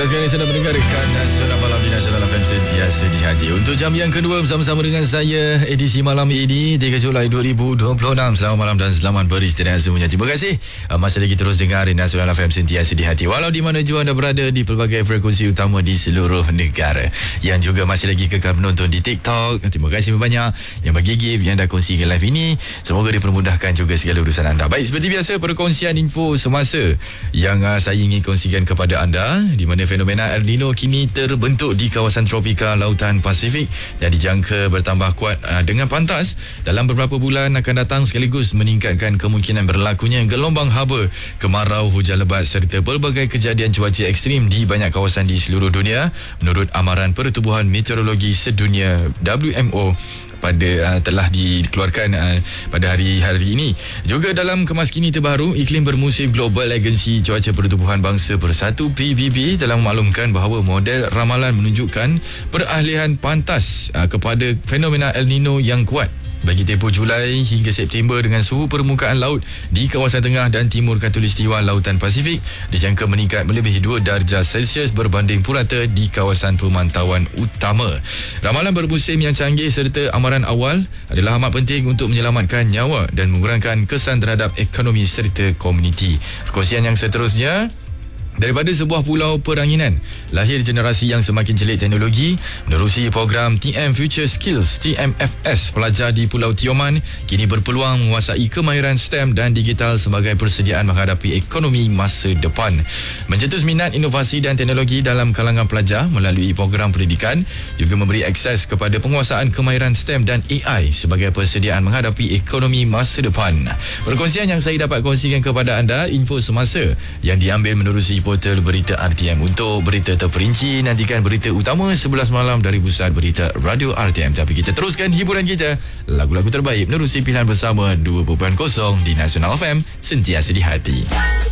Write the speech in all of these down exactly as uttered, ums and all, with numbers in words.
Anda sekarang sedang mendengarkan Nasional Malam di Nasional F M sentiasa di hati. Untuk jam yang kedua bersama-sama dengan saya, edisi malam ini tiga Julai dua ribu dua puluh enam. Selamat malam dan selamat beristirahat semuanya. Terima kasih masih lagi terus dengar Nasional F M sentiasa di hati. Walau di mana jua anda berada di pelbagai frekuensi utama di seluruh negara. Yang juga masih lagi kekal menonton di TikTok. Terima kasih banyak yang bagi gift, yang dah kongsikan live ini. Semoga dipermudahkan juga segala urusan anda. Baik, seperti biasa perkongsian info semasa yang uh, saya ingin kongsikan kepada anda, di mana fenomena El Nino kini terbentuk di kawasan tropika lautan Pasifik dan dijangka bertambah kuat uh, dengan pantas dalam beberapa bulan akan datang, sekaligus meningkatkan kemungkinan berlakunya gelombang haba, kemarau, hujan lebat serta pelbagai kejadian cuaca ekstrim di banyak kawasan di seluruh dunia menurut amaran Pertubuhan Meteorologi Sedunia W M O pada uh, telah dikeluarkan uh, pada hari-hari ini. Juga dalam kemaskini terbaru iklim bermusim global, Agensi Cuaca Pertubuhan Bangsa Bersatu P B B telah memaklumkan bahawa model ramalan menunjukkan peralihan pantas uh, kepada fenomena El Nino yang kuat bagi tempoh Julai hingga September, dengan suhu permukaan laut di kawasan tengah dan timur khatulistiwa lautan Pasifik dijangka meningkat melebihi dua darjah Celsius berbanding purata di kawasan pemantauan utama. Ramalan bermusim yang canggih serta amaran awal adalah amat penting untuk menyelamatkan nyawa dan mengurangkan kesan terhadap ekonomi serta komuniti. Perkongsian yang seterusnya, daripada sebuah pulau peranginan, lahir generasi yang semakin celik teknologi. Menerusi program T M Future Skills T M F S, pelajar di Pulau Tioman kini berpeluang menguasai kemahiran STEM dan digital sebagai persediaan menghadapi ekonomi masa depan. Mencetus minat inovasi dan teknologi dalam kalangan pelajar melalui program pendidikan juga memberi akses kepada penguasaan kemahiran STEM dan A I sebagai persediaan menghadapi ekonomi masa depan. Perkongsian yang saya dapat kongsikan kepada anda, info semasa yang diambil menerusi portal berita R T M. Untuk berita terperinci, nantikan berita utama sebelas malam dari pusat berita Radio R T M. Tapi kita teruskan hiburan kita, lagu-lagu terbaik menerusi pilihan bersama dua titik kosong di Nasional F M sentiasa di hati.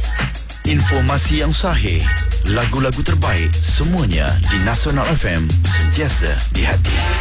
Informasi yang sahih, lagu-lagu terbaik, semuanya di Nasional F M sentiasa di hati.